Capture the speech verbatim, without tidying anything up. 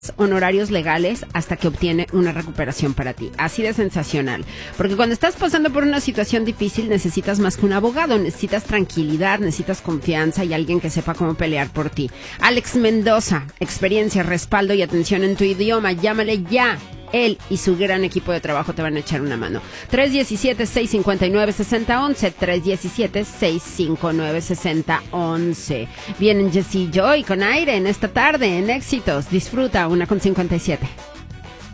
honorarios legales hasta que obtiene una recuperación para ti. Así de sensacional. Porque cuando estás pasando por una situación difícil necesitas más que un abogado, necesitas tranquilidad, necesitas confianza y alguien que sepa cómo pelear por ti. Alex Mendoza, experiencia, respaldo y atención en tu idioma. Llámale ya. Él y su gran equipo de trabajo te van a echar una mano. tres uno siete, seis cinco nueve, seis cero uno uno. tres uno siete, seis cinco nueve, seis cero uno uno. Vienen Jessy Joy con aire en esta tarde en Éxitos. Disfruta, una con cincuenta y siete.